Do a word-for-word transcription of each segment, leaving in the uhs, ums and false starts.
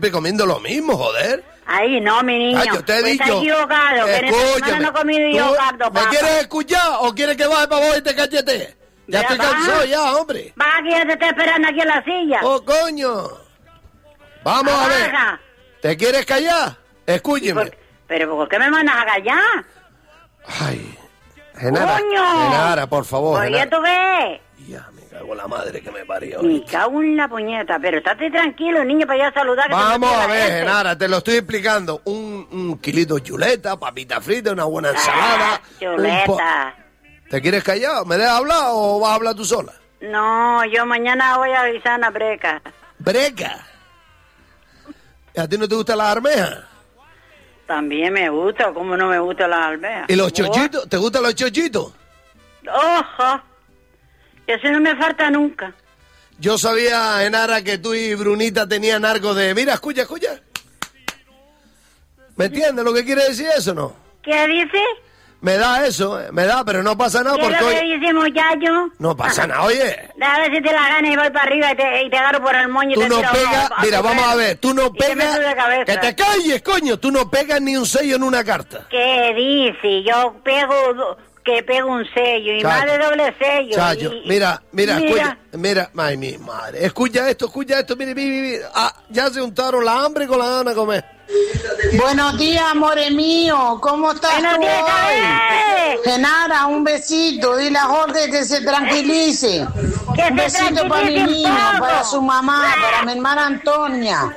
comiendo lo mismo, joder. Ay, no, mi niño. Ay, yo te he pues dicho. Está equivocado. Que en esta semana no he comido yo cardo, ¿Me papá. quieres escuchar o quieres que baje para vos y te cachete? Ya Mira, estoy va. cansado ya, hombre. Va, que ya te está esperando aquí en la silla. Oh, coño. Vamos a ver. Baja. ¿Te quieres callar? Escúcheme. ¿Por- ¿Pero por qué me mandas a callar? Ay, Genara. ¡Coño! Genara, por favor, Oye, Genara. ¿tú qué? Ya, me cago en la madre que me parió. Me cago en la puñeta. Pero estate tranquilo, niño, para ir a saludar. que Vamos se me a queda ver, este. Genara, te lo estoy explicando. Un, un kilito de chuleta, papita frita, una buena ensalada. Ah, un po- chuleta. ¿Te quieres callar? ¿Me dejas hablar o vas a hablar tú sola? No, yo mañana voy a avisar a una breca. Breca. ¿A ti no te gustan las armejas? También me gusta, ¿cómo no me gusta la almeja? ¿Y los chochitos? ¿Te gustan los chochitos? Ojo, eso no me falta nunca. Yo sabía, Genara, que tú y Brunita tenían algo de... Mira, escucha, escucha. ¿Me entiendes lo que quiere decir eso, no? ¿Qué dice? Me da eso, eh, me da, pero no pasa nada ¿Qué es porque lo que hoy... dice, muchacho? No pasa nada, oye. A ver si te la gana y voy para arriba y te, y te agarro por el moño y Tú te no tiro pegas... a- a Mira, tu vamos pelo. a ver, tú no Y te meto de pegas... cabeza. ¡Que te calles, coño! Tú no pegas ni un sello en una carta. ¿Qué dice? Yo pego, do- que pego un sello y Chayo. más de doble sello. Chayo, y- mira, mira, mira. escucha, mira, ay, mi madre, escucha esto, escucha esto, mire, mire, mire, ah, ya se untaron la hambre con la gana de comer. Buenos días, amores mío. ¿Cómo estás Buenos tú días, hoy? Isabel. Genara, un besito. Dile a Jorge que se tranquilice. Que Un se besito para mi tranquilice un niño, poco. para su mamá, para mi hermana Antonia,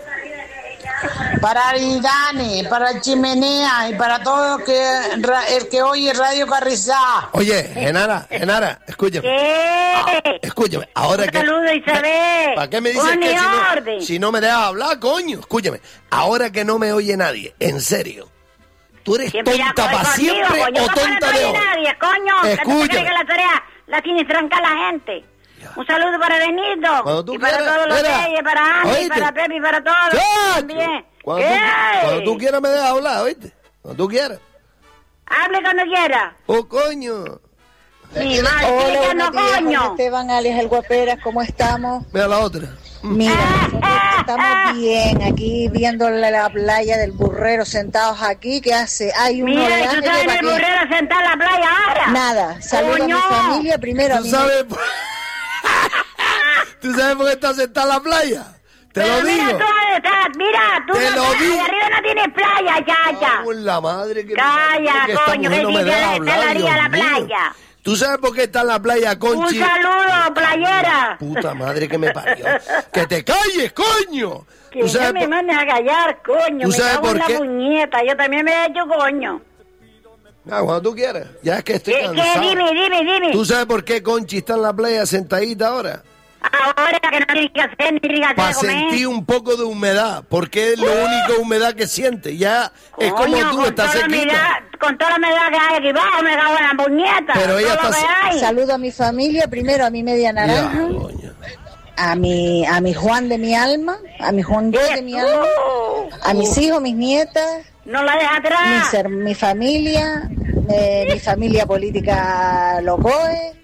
para Aridane, para Chimenea y para todo el que, ra- el que oye Radio Carrizá. Oye, Genara, Genara, escúchame, ¿Qué? escúchame, ahora Un que... saludo, Isabel. ¿Para qué me dices Un que si no, orden. si no me dejas hablar, coño? Escúchame, ahora que no me oye nadie, en serio, ¿tú eres Siempre ya tonta voy para contigo, siempre coño. o ¿Cómo tonta no de te hoy? oye nadie, coño? ¿Qué te Escúchame. crees que la tarea la tiene tranca la gente? Un saludo para Benito. Cuando tú y para quieras, todos los mira, reyes, para Andy, ¿oíste? para Pepe y para todos. Chacho, También. Cuando tú, ¿Qué? cuando tú quieras me dejas hablar, ¿oíste? Cuando tú quieras. Hable cuando quiera. Oh, coño. Mi madre, Hola, dile que no, buenos días, Jorge coño. Esteban, alias El Guaperas, ¿cómo estamos? Mira la otra. Mira, nosotros estamos bien, aquí viendo la, la playa del Burrero, sentados aquí, que hace, hay un Mira, y tú oleaje estás en de el pa' burrero sentado en la playa ahora. Nada, saludo Coño. a mi familia primero, a ¿Tú mi sabes, por... ¿Tú sabes por qué estás sentada en la playa? Te Pero lo mira digo. tú dónde estás, mira, tú Te no lo estás, digo. ahí arriba no tienes playa, chacha. Cago en la madre que Calla, que esta coño, mujer que no si me te- deja te hablar, la haría Dios la mío. playa. ¿Tú sabes por qué está en la playa, Conchi? Un saludo, playera. Puta madre que me parió. ¡Que te calles, coño! Que ¿Tú ya sabes me por... mandes a callar, coño. ¿Tú Me sabes cago en por la qué? puñeta, yo también me he hecho coño. Ah, cuando tú quieras. Ya es que estoy ¿Qué, qué? cansado. Dime, dime, dime. ¿Tú sabes por qué Conchi está en la playa sentadita ahora? Ahora que no tienes que hacer ni tienes que Para hacer comer. sentir un poco de humedad, porque es la única humedad que siente. Ya es como Coño, tú, con estás toda la sequita. humedad- Con toda la humedad que hay aquí abajo, me cago en la puñeta. Pero ella todo lo está- que hay. Saludo a mi familia, primero a mi media naranja, Ya, coño. a mi, a mi Juan de mi alma, a mi Juan Dios de mi alma, Uh, a mis hijos, mis nietas, no la deja mi, atrás. ser- mi familia, eh, mi familia política Locoe,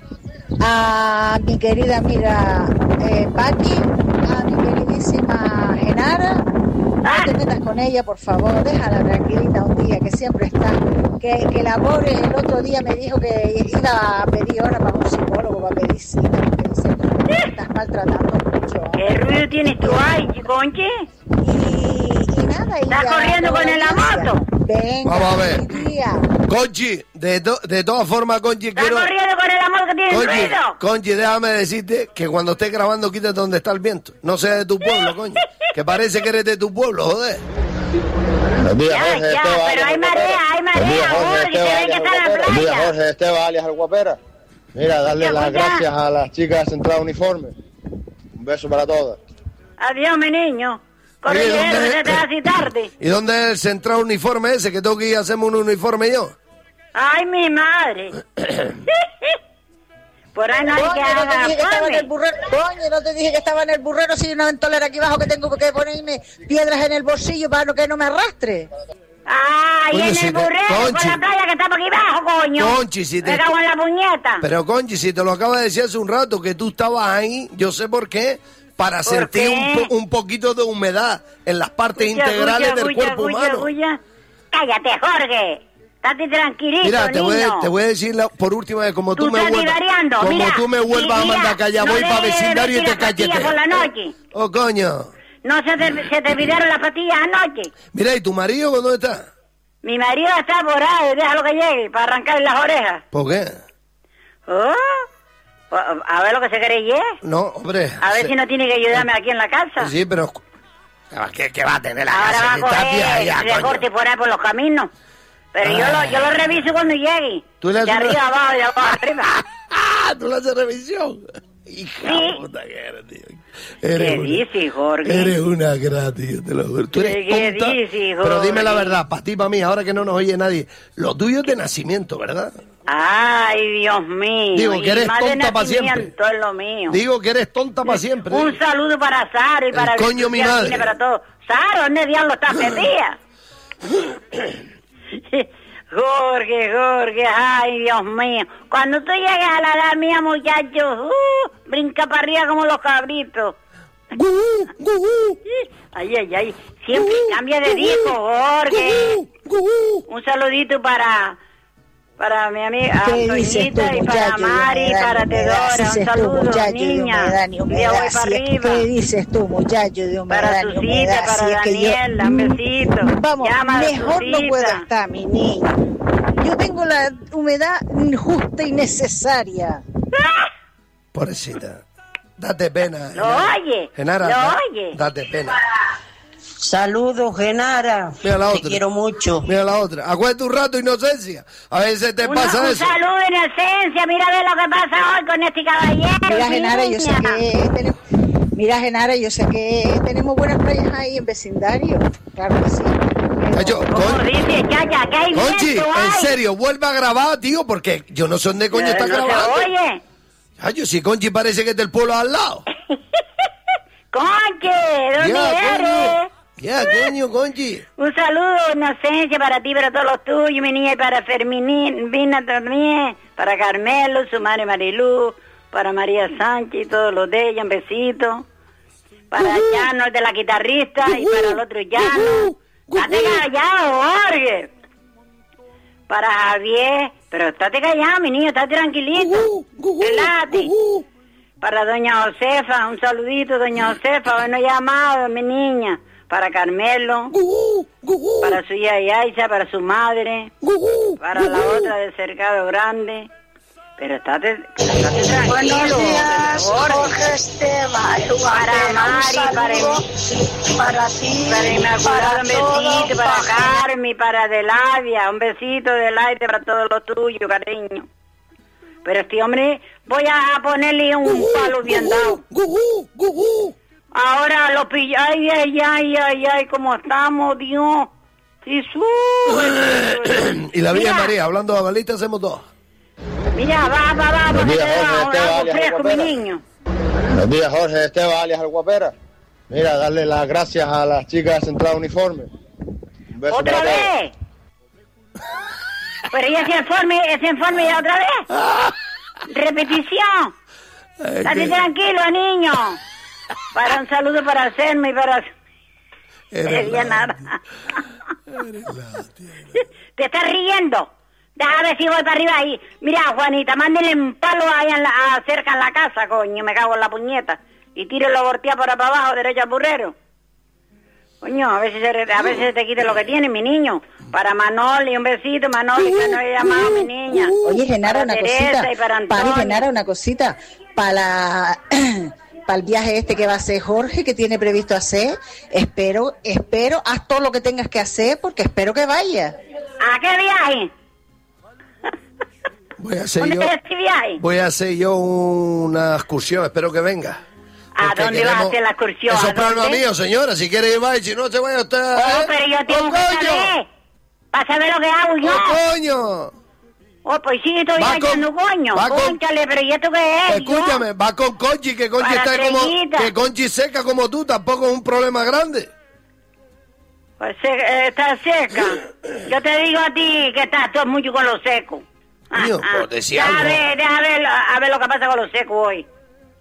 a mi querida amiga eh, Paqui, a mi queridísima Genara. No te metas con ella, por favor, déjala tranquilita un día, que siempre está. Que, que la pobre el otro día me dijo que iba a pedir hora para un psicólogo, para pedir cita, porque dice, me estás maltratando mucho. ¿Qué ruido tienes tú ahí, conche? Y, y nada, y ¿Estás ya, corriendo toda con la la audiencia. moto? Venga, Vamos a ver. feliz día. Conchi, de, to- de todas formas, Conchi, ¿Estás quiero... corriendo con el amor que tiene Conchi, ruido? Conchi, déjame decirte que cuando estés grabando, quítate donde está el viento. No sea de tu pueblo, coño. Que parece que eres de tu pueblo, joder. Buenos días, Ya, Jorge ya, Esteban, pero alias hay El marea, Guapera. hay Buenos días, marea, Jorge Jorge, Esteban, se ve que alias está en la El Guapera. Buenos días, playa. Jorge Esteban, alias El Guapera. Mira, darle Ya, las pues ya. gracias a las chicas de Central Uniforme. Un beso para todas. Adiós, mi niño. Corre, Oye, ligero, ¿dónde- que se te hace tarde. ¿Y dónde es el central uniforme ese? Que tengo que ir a hacerme un uniforme yo. Ay, mi madre. Por ahí no hay que Coño, no te haga dije que estaba en el fome. burrero. Coño, no te dije que estaba en el burrero. Si hay una ventolera aquí abajo que tengo que ponerme piedras en el bolsillo para que no me arrastre. Ay, Coño, en si el te- burrero, por Conchi. la playa que está por aquí abajo, coño. Conchi, si te- Me cago en la puñeta. Pero, Conchi, si te lo acabo de decir hace un rato, que tú estabas ahí, yo sé por qué. para sentir un, po- un poquito de humedad en las partes Escucha, integrales escucha, del escucha, cuerpo escucha, humano. escucha. Cállate, Jorge. Estate tranquilito, Mira, te voy, niño. te voy a decir la- por última vez, como tú, Tú me estás vuelvas, divariando, como mira, tú me vuelvas sí, a mira, mandar callar, no voy para debes vecindario y vestir te las pastillas cacheteo. por la noche. Oh, coño. No se te, se te olvidaron las pastillas anoche. Mira, ¿y tu marido dónde está? Mi marido está por ahí, déjalo que llegue para arrancarle las orejas. ¿Por qué? Oh, pues, a ver lo que se cree. No, hombre. A ver se- si no tiene que ayudarme aquí en la casa. Sí, pero... ¿Qué, qué va a tener la Ahora casa? va a Si está coger allá, el recorte coño. por ahí por los caminos. Pero yo lo, yo lo reviso cuando llegue. ¿Tú le de haces una- arriba abajo y de abajo arriba. ¡Ah! ¿Tú le haces revisión? Hija Sí. puta que eres, tío. ¿Qué Eres una- dices, Jorge? Eres una gratis, yo te lo juro. Tú eres ¿Qué- qué tonta, dices, pero dime la Jorge? verdad, para ti, para mí, ahora que no nos oye nadie, lo tuyo es de nacimiento, ¿verdad? Ay, Dios mío. Digo, y que eres más de tonta pa' siempre. nacimiento es lo mío. Digo que eres tonta para siempre. Un saludo para Sara y para El coño mi Virtucia madre. Cine, para todos. Sara, ¿dónde diablo estás metida? Jorge, Jorge, ay, Dios mío. Cuando tú llegues a la edad mía, muchachos, uh, brinca para arriba como los cabritos. Gugú, gugú, Ay, ay, ay. Siempre cambia de gugú, disco, Jorge. gugú, gugú. Un saludito para para mi amiga ¿Qué dices tú, Antoñita y para muchacho? Mari y para Teodora. Un Dices tú, saludo, muchacho, de niña. humedad, ni Y de humedad. voy para Si es- arriba. ¿Qué dices tú, muchacho, de humedad, Para ni Susita, humedad? para Si es que yo- Daniela, un besito. Vamos, Llama a mejor no Susita. puedo estar, mi niño. Yo tengo la humedad justa y necesaria. Pobrecita. Date pena. Lo Genara. oye, Genara, lo da- oye. Date pena. Saludos, Genara. Mira la Te otra. quiero mucho. Mira la otra. Acuérdate un rato, inocencia. A veces te Una- pasa un eso. saludo en esencia. Mira de lo que pasa hoy con este caballero. Mira, Genara, yo sé niña. que tenemos, mira, Genara, yo sé que tenemos buenas playas ahí en vecindario. Claro que sí. Pero- Cacho, ¿Cómo Con- dice, Chacha? ¿Qué hay Conchi, viento en hay? serio, vuelve a grabar, tío, porque yo no sé dónde coño Eh, está no se grabando. oye. Cacho, si Conchi parece que es del pueblo al lado. Conche, ¿dónde Ya, eres? coño. Ya, coño, Conchi. Un saludo, inocencia, para ti, para todos los tuyos, mi niña, y para Fermina también, para Carmelo, su madre Marilú, para María Sánchez y todos los de ella, un besito. Para Llano, el de la guitarrista, y para el otro Llano. Estate callado, Jorge. Para Javier, pero estate callado, mi niño, estate tranquilito. Gugú, gugú, Relájate. gugú. Para doña Josefa, un saludito, doña Josefa, bueno llamado, mi niña. Para Carmelo, Gugú, gugú, para su hija Yaisa, para su madre, gugú, para la gugú. otra del Cercado Grande. Pero estate, estate tranquilo. Buenos días, Jorge. Jorge Esteban. Para Un Mari, para, saludo para ti, para Inmaculada, un todo, besito, para para- Carmen, para Deladia, un besito del aire para todos los tuyos, cariño. Pero este hombre, voy a ponerle un palo bien dado. Gugú, gugú. Ahora lo pilla, ay, ay, ay, ay, ay, cómo estamos, Dios. Jesús. Y la Virgen Mira, María, hablando de balita, hacemos dos. Mira, va, va, va, Buenos porque días, te Jorge, da este algo vale, fresco, mi Guapera. niño. Buenos días, Jorge Esteban, alias el Guapera. Mira, darle las gracias a las chicas de Central Uniforme. Un beso ¿Otra para todos. vez? Pero ya ese informe, ese informe ya otra vez. Repetición. Ay, Estate que- tranquilo, niño. Para un saludo para hacerme y para... Eres Sería la- nada. Te estás riendo. Déjame ver si voy para arriba ahí. Mira, Juanita, mándele un palo ahí en la, a- cerca en la casa, coño. Me cago en la puñeta. Y tírelo voltea por para abajo, derecho al burrero. Coño, a veces, se, re- a veces te quite lo que tiene, mi niño. Para Manoli, un besito, Manoli, que no he llamado, mi niña. Oye, Genara, Para una Teresa cosita. y para Para Antonio. Genara, una cosita. Para la... para el viaje este que va a hacer Jorge, que tiene previsto hacer, espero, espero, haz todo lo que tengas que hacer, porque espero que vaya. ¿A qué viaje? Voy a hacer ¿Dónde yo, es este viaje? voy a hacer yo una excursión, espero que venga. ¿A Porque dónde vas a queremos- hacer la excursión? Eso ¿A es problema dónde? mío, señora. Si quiere ir, vaya. Si no, se vaya usted. Oh, ¿eh? pero yo tengo ¡Oh, que coño! saber. Para saber lo que hago yo. ¡Oh, coño! Oh, pues sí, estoy Va echando con- coño. va con- Cónchale, pero ¿y esto qué es? Escúchame, va con Conchi, que Conchi Para está como... Estrellita. Que Conchi seca como tú, tampoco es un problema grande. Pues se, eh, está seca. Yo te digo a ti que estás todo mucho con lo seco. Coño, Ah, ah. pues decía Deja algo. ver, deja ver, a ver lo que pasa con lo seco hoy.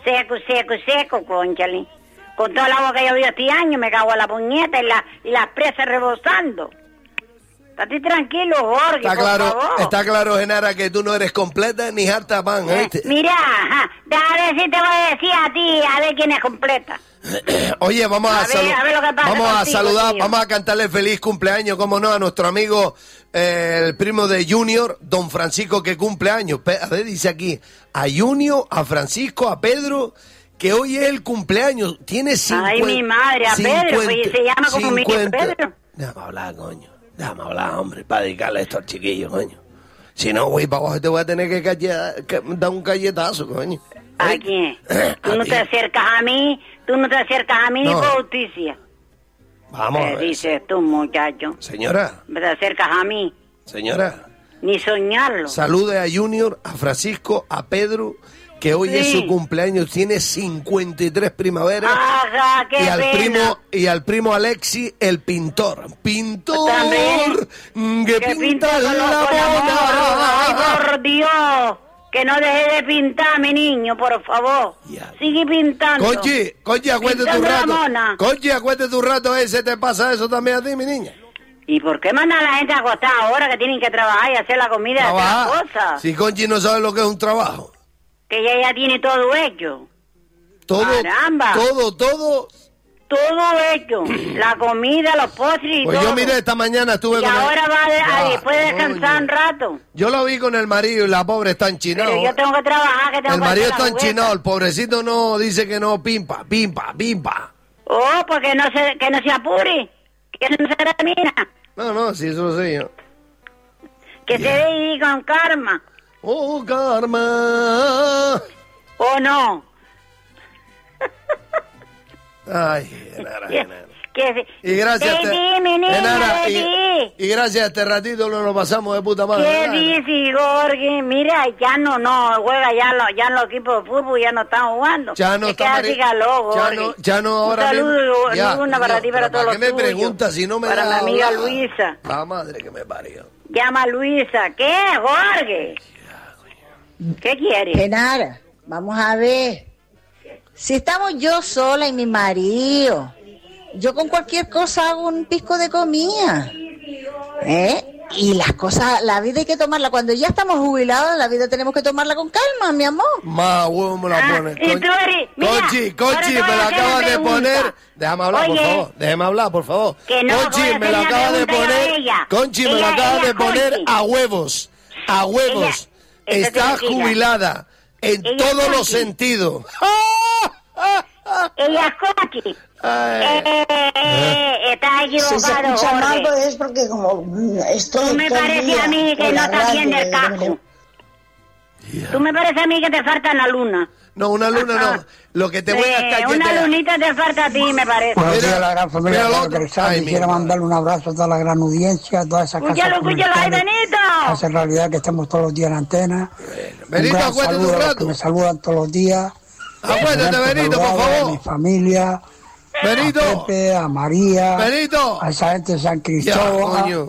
seco, seco, seco, cónchale. Con todo el agua que llovió este año, me cago en la puñeta y, la, y las presas rebosando. Estate tranquilo, Jorge, Está por claro, favor. está claro, Genara, que tú no eres completa ni harta pan, Eh, ¿oíste? mira, ajá, a ver si te voy a decir a ti, a ver quién es completa. Oye, vamos a, A ver, salu- a ver lo que pasa vamos a contigo, saludar, tío. vamos a cantarle feliz cumpleaños, como no, a nuestro amigo, eh, el primo de Junior, don Francisco, que cumple años. Pe- A ver, dice aquí, a Junior, a Francisco, a Pedro, que hoy es el cumpleaños. Tiene cincuenta... Ay, mi madre, a Pedro, pues, se llama como mi Pedro. Déjame hablar, coño. Déjame hablar, hombre, para dedicarle esto al chiquillo, coño. Si no, güey, para abajo te voy a tener que, calle- que dar un galletazo, coño. ¿A ¿Eh? quién? A Tú no ti. te acercas a mí, tú no te acercas a mí No. ni por justicia. Vamos a ¿Qué ver. dices tú, muchacho? Señora, No te acercas a mí, señora. ni soñarlo. Salude a Junior, a Francisco, a Pedro, que hoy Sí. es su cumpleaños, tiene cincuenta y tres primaveras. Ajá, qué y al pena. primo y al primo Alexi, el pintor. Pintor También. mm, que Que pinta pinta con la los- con la mona. Ay, mona. por Dios. Que no deje de pintar, mi niño, por favor. Ya. Sigue pintando. Conchi, Conchi, acuérdate tu Pintando la rato. mona. Conchi, acuérdate tu rato, ese te pasa eso también a ti, mi niña. ¿Y por qué manda a la gente a acostar ahora que tienen que trabajar y hacer la comida y hacer las Trabajar. cosas? Si Conchi no sabe lo que es un trabajo. Que ella ya tiene todo hecho. Todo, Caramba. todo, todo. Todo hecho. La comida, los postres y Pues todo. yo miré esta mañana, estuve Y con el- ahora va a, Ya, a después de descansar coño. un rato. Yo lo vi con el marido y la pobre está enchinado. Pero yo tengo que trabajar, que tengo El que marido hacer está la jugueta. enchinado, el pobrecito no dice que no, pimpa, pimpa, pimpa. Oh, porque no se, que no se apure. Que no se termina. No, no, sí, eso lo sé yo. Que se dé con karma. Oh, karma. ¿O no? Ay, Genara, Que, Genara. que se- Y gracias a Baby, este, mi niña, Genara, baby. y, y gracias a este ratito lo, lo pasamos de puta madre. ¿Qué ¿verdad? dice, Jorge? Mira, ya no, no, juega ya, lo, ya en los equipos de fútbol ya no están jugando. Ya no es está que Mari- así caló, ya Jorge. no, ya no ahora Un saludo, mismo. y Ya, una para Dios, ti, para pero todos ¿para los qué me tuyos. preguntas si no me Para mi dejas amiga hablar? Luisa. La madre que me parió. Llama a Luisa. ¿Qué, Jorge? ¿Qué quieres? Genara, vamos a ver. Si estamos yo sola y mi marido, yo con cualquier cosa hago un pisco de comida. ¿Eh? Y las cosas, la vida hay que tomarla. Cuando ya estamos jubilados, la vida tenemos que tomarla con calma, mi amor. Más huevo me la Ah, pones. y tú eres- mira, Conchi, Conchi, ahora te me voy la a hacer acabas una de pregunta. poner. Déjame hablar, por Oye. favor. Déjame hablar, por favor. Que no, Conchi, voy a me la hacer una acabas de pregunta yo a poner. ella. Conchi, me Ella- la acabas ella, de poner Conchi. a huevos. A huevos. Ella- estate Estás tranquila. jubilada en Ella, todos los Conchi. sentidos. Ella es Conchi. Ay. Eh, eh, está Si se equivocado, escucha mal, Jorge. pues es porque como mm, estoy Tú me todo el parece día a mí que con no la estás bien radio, del y casco. Tú me parece a mí que te falta la luna. No, una luna no. Ajá. Lo que te voy a Eh, cachetear. una lunita te falta a ti, me parece. Buenos Mira, días, la gran familia mira de lo Pablo otro. Cristal. Ay, Quisiera mi mandarle un abrazo a toda la gran audiencia, a toda esa casa Escúchalo, escúchalo, ay, comunitaria. Benito. Hace realidad que estemos todos los días en antena. Benito, un gran acuérdate saludo un a los rato. que me saludan todos los días. Acuérdate, A Benito, por A mi favor. familia, Benito. a Pepe, a María, Benito. a esa gente de San Ya, Cristóbal, coño.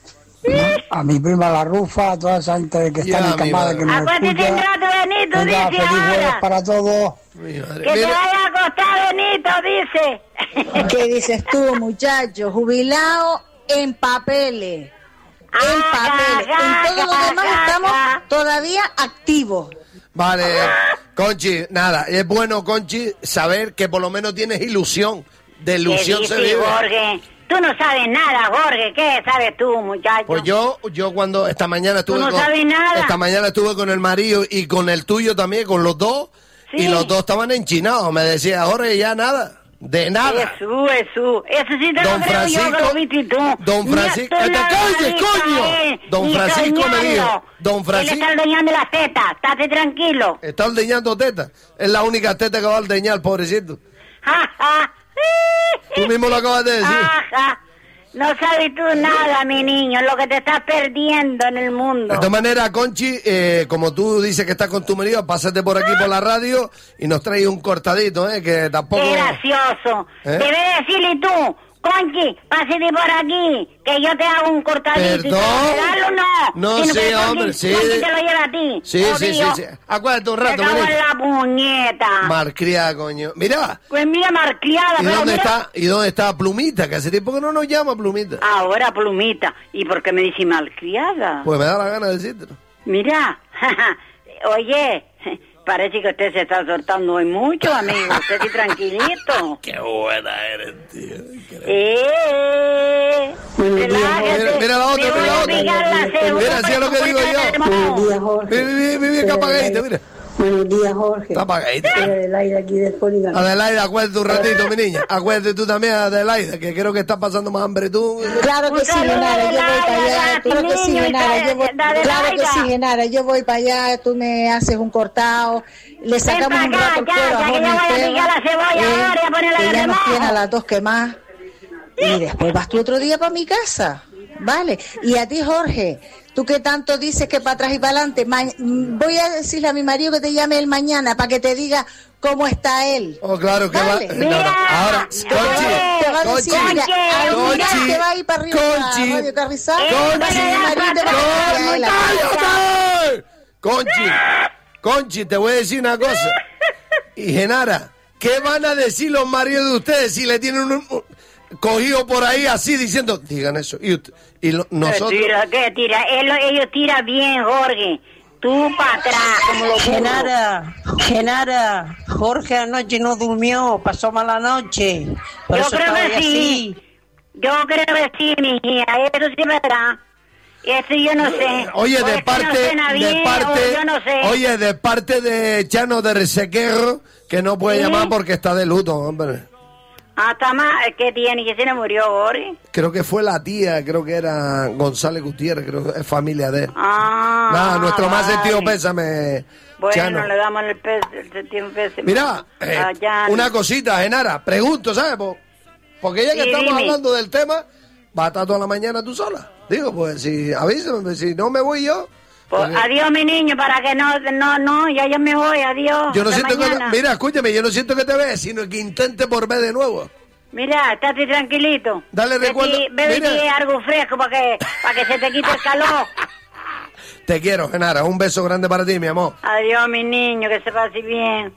a mi prima La Rufa, a toda esa gente que Ya, está mi encamada madre. que nos Acuérdate un escucha. rato, Benito, Venga, dice feliz jueves ahora. para todos. Mi madre. Que te Mira, vaya a acostar, Benito, dice. ¿Qué dices tú, muchacho? Jubilado en papeles. En Ah, papeles. En todo lo demás estamos todavía activos. Vale, Conchi, nada, es bueno, Conchi, saber que por lo menos tienes ilusión. De ¿Qué ilusión se dices, vive. Jorge? Tú no sabes nada, Jorge. ¿Qué sabes tú, muchacho? Pues yo, yo cuando esta mañana estuve Tú no con, sabes nada. esta mañana estuve con el marido y con el tuyo también, con los dos, Sí. y los dos estaban enchinados. Me decía, Jorge, ya nada, de nada. Jesús, Jesús. Eso sí te Don lo creo yo que Francisco- lo viste tú. Don Ni a- Francisco- tú ¡Que te no calles, lo viste coño! a él, Don ni Francisco me soñarlo. dijo, Don Francisco- Él está ordeñando las tetas. Estate tranquilo. Está ordeñando tetas. Es la única teta que va a ordeñar, pobrecito. Ja, ja. Tú mismo lo acabas de decir. Ajá. No sabes tú nada, mi niño, lo que te estás perdiendo en el mundo. De todas maneras, Conchi, eh, como tú dices que estás con tu marido, pásate por aquí por la radio y nos traes un cortadito, ¿eh? Que tampoco... Qué gracioso. ¿Eh? Debes decirle tú, Conchi, pásate por aquí, que yo te hago un cortadito. ¿Perdón? ¿Regalo o no? No Sino sé, que Conchi- hombre, sí. Conchi te lo lleva a ti. Sí, sí, sí, Obvio. sí. Acuérdate un Te rato, cago en Manita. la puñeta. Malcriada, coño. Mira, Pues mira, marcriada. ¿y pero dónde mira- está? ¿Y dónde está Plumita? Que hace tiempo que no nos llama Plumita. Ahora, plumita. ¿Y por qué me dice malcriada? Pues me da la gana de decírtelo. Mira, oye, parece que usted se está soltando hoy mucho, amigo. Usted sí tranquilito. Qué buena eres, tío. Eh, relájate. Mira, mira la otra, Me voy mira la a otra. picar la cebolla Mira, así es lo que digo yo. hermano. días, Jorge. Mira, mira, mira, mira, que apagadita, mira. Buenos días, Jorge. Está apagadita. Soy Adelaida aquí del Polígono. Adelaida, acuérdate un ratito, mi niña. Acuérdate tú también, Adelaida, que creo que estás pasando más hambre tú. Claro que Un sí, saludo Genara, yo de voy para Laida, allá. Claro que sí, niño, y Genara, de- yo voy. de Adelaida. Claro que sí, Genara, yo voy para allá. Tú me haces un cortado, le sacamos pa' un acá, rato el ya, cuero a ya, que Jorge yo voy a Esteban, picar la cebolla ahora y a ponerla que en ya el nos tiene remojo. a las dos quemadas. Y después vas tú otro día para mi casa. Vale. Y a ti, Jorge, tú que tanto dices que para atrás y para adelante, ma- voy a decirle a mi marido que te llame él mañana para que te diga cómo está él. Oh, claro que Vale. va. Mira, No, no. Ahora, te Conchi, va- te va a decir, Conchi, mira, al Conchi, mirar te va a ir para arriba Conchi, a Radio Carrizal, Conchi, va a decir, mi marido te va a decir a él, a ti. ¡cállate! Conchi, Conchi, te voy a decir una cosa. Y Genara, ¿qué van a decir los maridos de ustedes si le tienen un, un- cogido por ahí así diciendo, digan eso? Y, ut- y lo- nosotros... ¿Qué tira? ¿Qué tira? Él- ellos tiran bien, Jorge. Tú para atrás, como los burros. Genara, Genara, Jorge anoche no durmió, pasó mala noche. Por Yo eso creo estaba que ahí sí. así. Yo creo que sí, mi hija. Eso sí es verdad. Eso yo no sé. Oye, O de es que parte, no cena de bien, parte, o yo no sé. oye, de parte de Chano de Resequerro, que no puede ¿Sí? llamar porque está de luto, hombre. Hasta más, ¿qué tiene? ¿Que se le murió, Jorge? Creo que fue la tía, creo que era González Gutiérrez, creo que es familia de él. Ah, Nada, nuestro más vale. sentido pésame, Bueno, Chano. le damos el, pes, el sentido pésimo. Mira, eh, Ah, ya. una cosita, Genara, pregunto, ¿sabes? Po- Porque ya que Sí, estamos dime. hablando del tema, ¿vas a estar toda la mañana tú sola? Digo, pues si avísame, pues, si no me voy yo. Pues, porque adiós, mi niño, para que no, no, no, ya yo me voy, adiós. yo no hasta siento que, mañana. mira, escúchame, yo no siento que te veas, sino que intente por ver de nuevo. Mira, estate tranquilito. Dale, Bebe- recuerdo- Bebe mira. algo fresco para que, para que se te quite el calor. Te quiero, Genara, un beso grande para ti, mi amor. Adiós, mi niño, que se pase bien.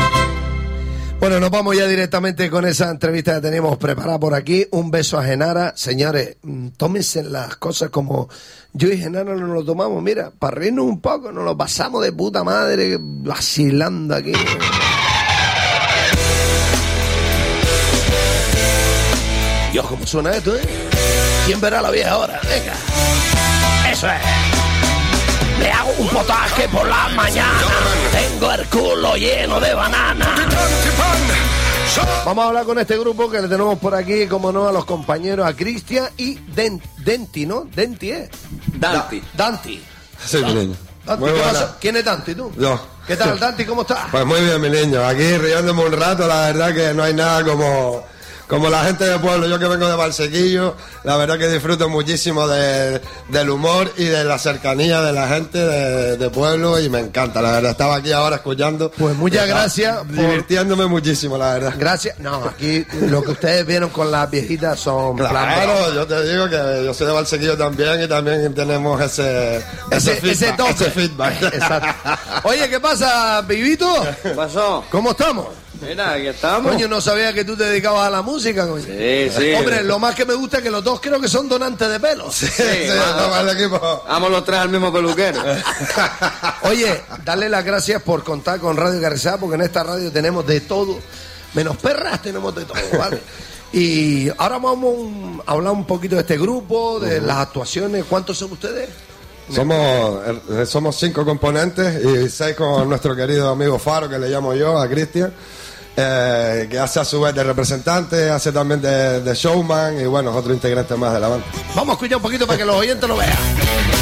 Bueno, nos vamos ya directamente con esa entrevista que teníamos preparada por aquí. Un beso a Genara. Señores, mm, tómense las cosas como yo y Genara nos lo tomamos. Mira, para reírnos un poco, nos lo pasamos de puta madre, vacilando aquí. Dios, ¿cómo suena esto, eh? ¿Quién verá la vieja ahora? Venga. Eso es. Le hago un potaje por la mañana. Tengo el culo lleno de banana. Vamos a hablar con este grupo que le tenemos por aquí, como no, a los compañeros, a Cristian y Den- Denti, ¿no? Denti, ¿eh? Danti. Danti. Sí, mi niño. Danti, Muy ¿qué buena. pasó? ¿Quién es Danti, tú? Yo. ¿Qué tal, Danti? ¿Cómo estás? Pues muy bien, mi niño. Aquí riéndome un rato, la verdad que no hay nada como, como la gente del pueblo. Yo que vengo de Valsequillo, la verdad que disfruto muchísimo de- del humor y de la cercanía de la gente de, de pueblo y me encanta, la verdad. Estaba aquí ahora escuchando. Pues muchas y estaba gracias por- Divirtiéndome muchísimo, la verdad. Gracias. No, aquí lo que ustedes vieron con las viejitas son plan Claro, yo te digo que yo soy de Valsequillo también y también tenemos ese, Ese, feedback, ese toque. ese feedback. Exacto. Oye, ¿qué pasa, Vivito? ¿Qué pasó? ¿Cómo estamos? Mira, aquí estamos. Coño, no sabía que tú te dedicabas a la música, coño. Sí, sí. Hombre, lo más que me gusta es que los dos creo que son donantes de pelo. Sí, sí, estamos en el equipo. Vamos los tres al mismo peluquero. Oye, darle las gracias por contar con Radio Carrizal, porque en esta radio tenemos de todo, menos perras tenemos de todo, ¿vale? Y ahora vamos a hablar un poquito de este grupo, de las actuaciones. ¿Cuántos son ustedes? Somos, eh, somos cinco componentes y seis con nuestro querido amigo Faro, que le llamo yo, a Cristian, eh, que hace a su vez de representante, hace también de, de showman y bueno, otro integrante más de la banda. Vamos a escuchar un poquito para que los oyentes lo vean.